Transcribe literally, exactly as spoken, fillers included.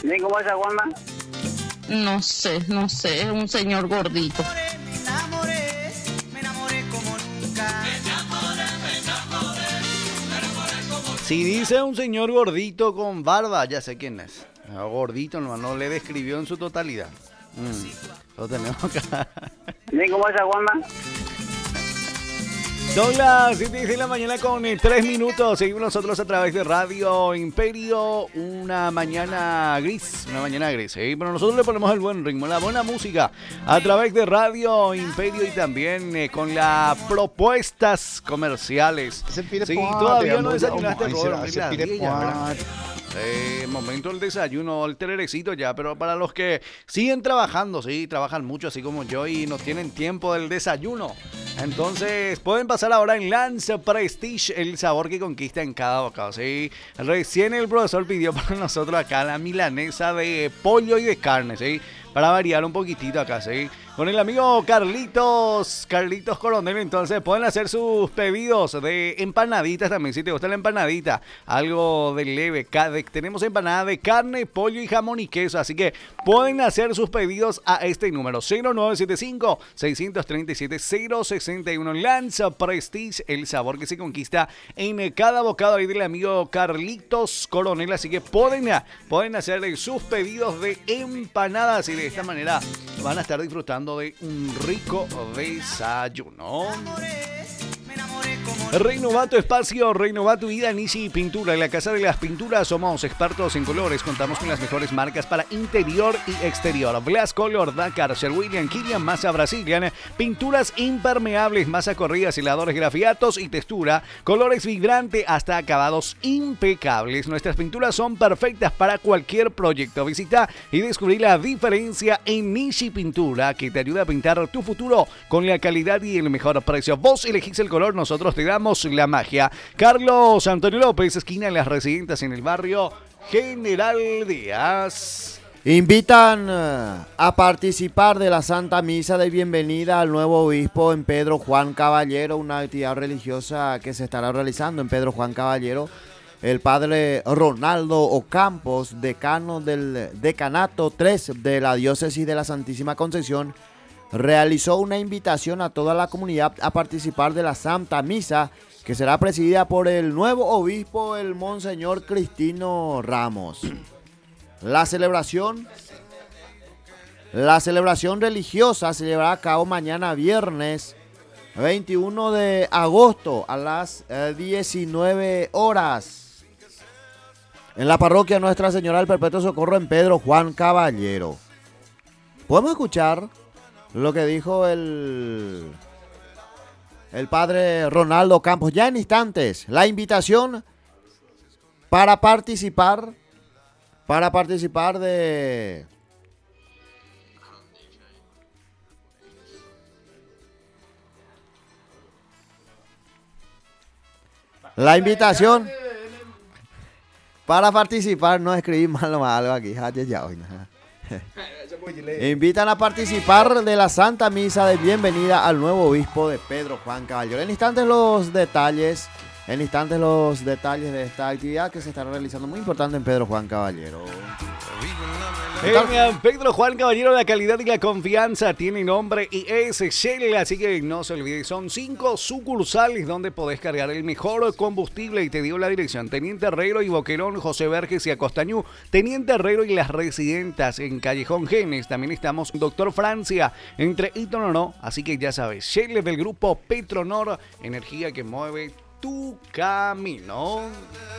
Bien, ¿cómo es esa Juanma? No sé, no sé, es un señor gordito. Me enamoré, me enamoré como nunca. Si dice un señor gordito con barba, ya sé quién es. No, gordito, no, no le describió en su totalidad. Mm, lo tenemos acá. Bien, ¿cómo es esa Juanma? Son las siete y diez de la mañana con tres minutos. Seguimos nosotros a través de Radio Imperio. Una mañana gris, una mañana gris. ¿sí? Pero nosotros le ponemos el buen ritmo, la buena música a través de Radio Imperio y también eh, con las propuestas comerciales. Sí, todavía no desayunaste, Robert. Eh, momento el desayuno, el tererecito ya, pero para los que siguen trabajando, sí, trabajan mucho así como yo y no tienen tiempo del desayuno, entonces pueden pasar ahora en Lance Prestige, el sabor que conquista en cada bocado, sí. Recién el profesor pidió para nosotros acá la milanesa de pollo y de carne, sí, para variar un poquitito acá, sí. Con el amigo Carlitos, Carlitos Coronel, entonces pueden hacer sus pedidos de empanaditas también, si te gusta la empanadita, algo de leve. Tenemos empanada de carne, pollo y jamón y queso, así que pueden hacer sus pedidos a este número cero nueve siete cinco, seis tres siete, cero seis uno. Lanza Prestige, el sabor que se conquista en cada bocado ahí del amigo Carlitos Coronel, así que pueden, pueden hacer sus pedidos de empanadas y de esta manera van a estar disfrutando de un rico desayuno. Renová tu espacio, renová tu vida, Nishi Pintura. En la Casa de las Pinturas somos expertos en colores. Contamos con las mejores marcas para interior y exterior. Glass Color, Dakar, Sherwin, Kilian, Masa Brazilian. Pinturas impermeables, masa corrida, seladores, grafiatos y textura. Colores vibrantes hasta acabados impecables. Nuestras pinturas son perfectas para cualquier proyecto. Visita y descubrí la diferencia en Nishi Pintura, que te ayuda a pintar tu futuro con la calidad y el mejor precio. Vos elegís el color, nosotros te damos la magia. Carlos Antonio López, esquina en Las Residentes en el barrio General Díaz. Invitan a participar de la Santa Misa de bienvenida al nuevo obispo en Pedro Juan Caballero, una actividad religiosa que se estará realizando en Pedro Juan Caballero. El padre Ronaldo Ocampos, decano del decanato tres de la diócesis de la Santísima Concepción, realizó una invitación a toda la comunidad a participar de la Santa Misa, que será presidida por el nuevo obispo, el Monseñor Cristino Ramos. La celebración, la celebración religiosa se llevará a cabo mañana viernes veintiuno de agosto a las diecinueve horas en la parroquia Nuestra Señora del Perpetuo Socorro en Pedro Juan Caballero. Podemos escuchar lo que dijo el, el padre Ronaldo Campos ya en instantes. La invitación para participar, para participar de la invitación para participar, no escribí mal o algo aquí. Invitan a participar de la Santa Misa de bienvenida al nuevo obispo de Pedro Juan Caballero. En instantes los detalles, en instantes los detalles de esta actividad que se estará realizando, muy importante en Pedro Juan Caballero. En Pedro Juan Caballero, la calidad y la confianza tiene nombre y es Shell, así que no se olvide, son cinco sucursales donde podés cargar el mejor combustible y te digo la dirección: Teniente Herrero y Boquerón, José Verges y Acostañú, Teniente Herrero y Las Residentas en Callejón Genes. También estamos en Doctor Francia entre Itonoró, así que ya sabes, Shell del grupo Petronor, energía que mueve tu camino.